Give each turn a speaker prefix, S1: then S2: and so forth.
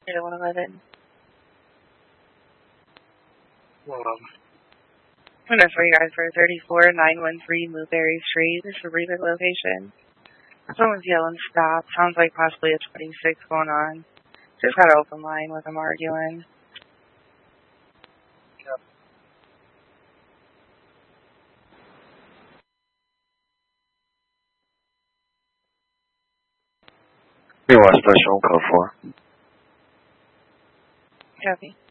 S1: 111.
S2: Well,
S1: I'm going to throw you guys for 34913 Blueberry Street. This is a Reba location. Someone's yelling stop. Sounds like possibly a 26 going on. Just got an open line with them arguing.
S2: you want special code for?
S1: Copy.